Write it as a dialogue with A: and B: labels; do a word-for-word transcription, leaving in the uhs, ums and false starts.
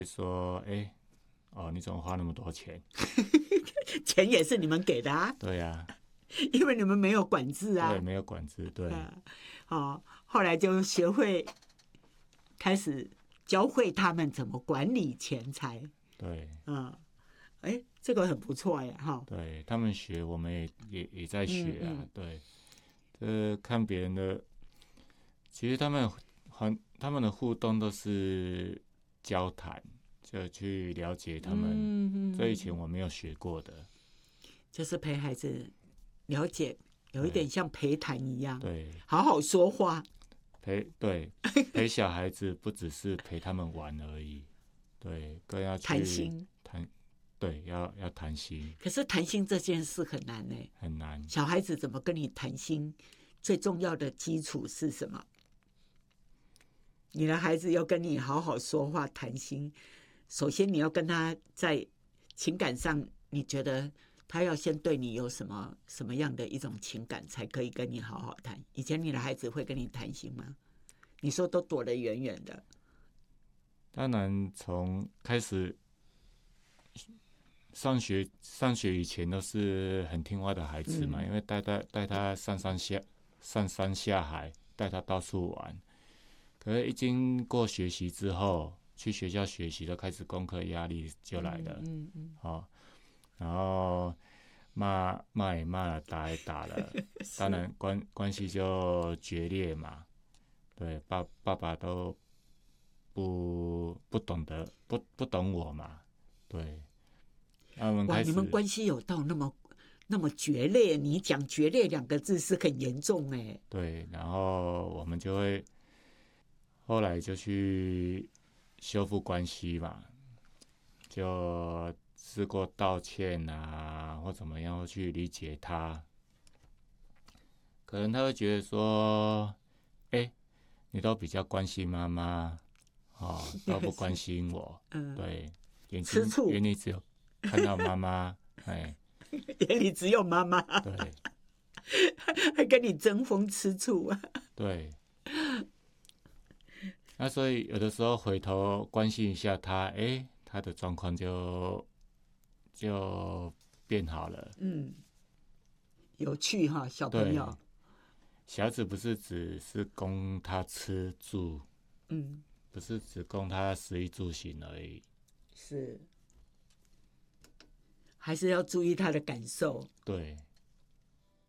A: 说，哎，哦，你怎么花那么多钱？
B: 钱也是你们给的啊，
A: 对呀、啊，
B: 因为你们没有管制啊。
A: 对，没有管制，对，
B: 嗯，哦，后来就学会开始教会他们怎么管理钱财。
A: 对，
B: 嗯，哎，这个很不错呀，哈。
A: 对他们学，我们也也也在学啊，
B: 嗯嗯
A: 对，这看别人的，其实他们很他们的互动都是交谈，就去了解他们，
B: 嗯嗯，
A: 这以前我没有学过的，
B: 就是陪孩子了解，有一点像陪谈一样，
A: 对，
B: 好好说话。
A: 陪对陪小孩子不只是陪他们玩而已，对，更要去
B: 谈心，
A: 谈，对，要要谈心，
B: 可是谈心这件事很难呢。
A: 很难，
B: 小孩子怎么跟你谈心？最重要的基础是什么？你的孩子要跟你好好说话谈心，首先你要跟他在情感上，你觉得他要先对你有什么什么样的一种情感，才可以跟你好好谈？以前你的孩子会跟你谈心吗？你说都躲得远远的。
A: 当然从开始上学上学以前都是很听话的孩子嘛，
B: 嗯
A: 因为带带带他上山下上山下海，带他到处玩。可是，一经过学习之后，去学校学习了，开始功课压力就来了。
B: 嗯嗯
A: 哦，然后骂骂也骂了，打也打了，当然关关系就决裂嘛。对，爸爸爸都不不懂得不不懂我嘛，对，那我们
B: 哇，
A: 开始
B: 你们关系有到那么那么决裂？你讲决裂两个字是很严重哎。
A: 对，然后我们就会后来就去修复关系嘛，就试过道歉啊，或怎么样，或去理解他。可能他会觉得说，哎，你都比较关心妈妈，哦，都不关心我，
B: 嗯，
A: 对，眼睛
B: 吃醋，
A: 眼里只有看到妈妈，哎，
B: 眼里只有妈妈，
A: 对
B: 还跟你争风吃醋啊。
A: 对。那所以有的时候回头关心一下他，哎，他的状况就就变好了。
B: 嗯，有趣哈，小朋
A: 对，
B: 友。
A: 小孩子不是只是供他吃住，
B: 嗯，
A: 不是只供他食衣住行而已。
B: 是，还是要注意他的感受。
A: 对，